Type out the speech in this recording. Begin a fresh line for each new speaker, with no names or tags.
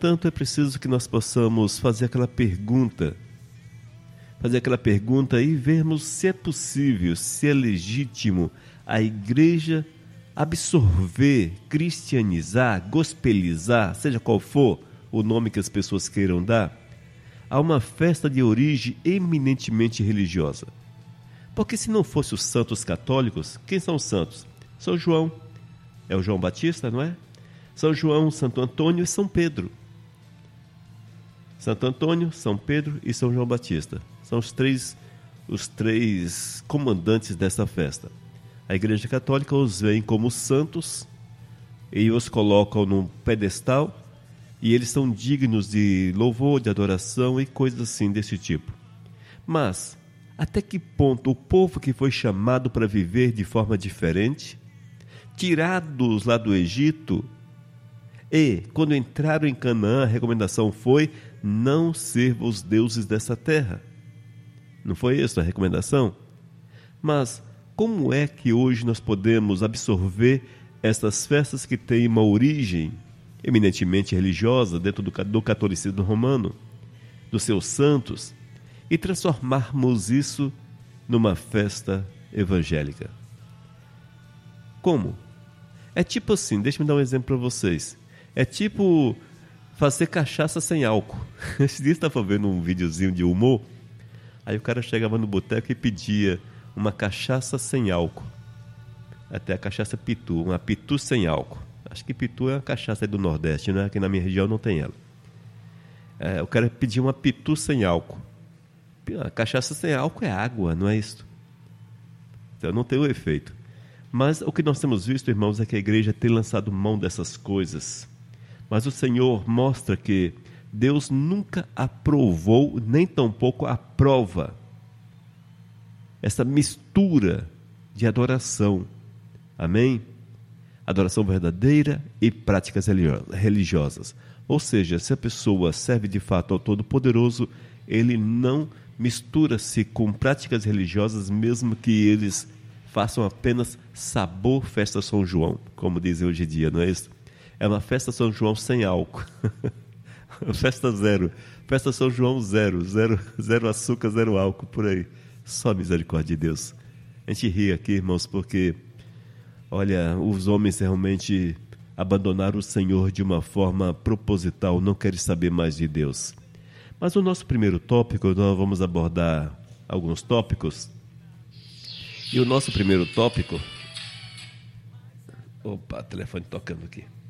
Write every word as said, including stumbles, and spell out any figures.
entanto, é preciso que nós possamos fazer aquela pergunta, fazer aquela pergunta e vermos se é possível, se é legítimo a igreja absorver, cristianizar, gospelizar, seja qual for o nome que as pessoas queiram dar, a uma festa de origem eminentemente religiosa. Porque se não fosse os santos católicos, quem são os santos? São João, é o João Batista, não é? São João, Santo Antônio e São Pedro. Santo Antônio, São Pedro e São João Batista. São os três, os três comandantes dessa festa. A Igreja Católica os vê como santos e os colocam num pedestal e eles são dignos de louvor, de adoração e coisas assim desse tipo. Mas, até que ponto o povo que foi chamado para viver de forma diferente, tirados lá do Egito, e quando entraram em Canaã, a recomendação foi: não sirva os deuses dessa terra. Não foi essa a recomendação? Mas como é que hoje nós podemos absorver essas festas que têm uma origem eminentemente religiosa dentro do, do catolicismo romano, dos seus santos, e transformarmos isso numa festa evangélica? Como? É tipo assim, deixa-me dar um exemplo para vocês. É tipo fazer cachaça sem álcool. Esse dia eu estava vendo um videozinho de humor, aí o cara chegava no boteco e pedia uma cachaça sem álcool. Até a cachaça pitu, uma pitu sem álcool. Acho que pitu é uma cachaça do Nordeste, né? Aqui na minha região não tem ela. É, o cara pedia uma pitu sem álcool. A cachaça sem álcool é água, não é isso? Então não tem o efeito. Mas o que nós temos visto, irmãos, é que a igreja tem lançado mão dessas coisas. Mas o Senhor mostra que Deus nunca aprovou, nem tampouco aprova essa mistura de adoração. Amém? Adoração verdadeira e práticas religiosas. Ou seja, se a pessoa serve de fato ao Todo-Poderoso, ele não mistura-se com práticas religiosas, mesmo que eles façam apenas sabor festa São João, como dizem hoje em dia, não é isso? É uma festa São João sem álcool. Festa zero. Festa São João zero. Zero, zero açúcar, zero álcool, por aí. Só misericórdia de Deus. A gente ri aqui, irmãos, porque, olha, os homens realmente abandonaram o Senhor de uma forma proposital, não querem saber mais de Deus. Mas o nosso primeiro tópico, nós vamos abordar alguns tópicos. E o nosso primeiro tópico... Opa, telefone tocando aqui.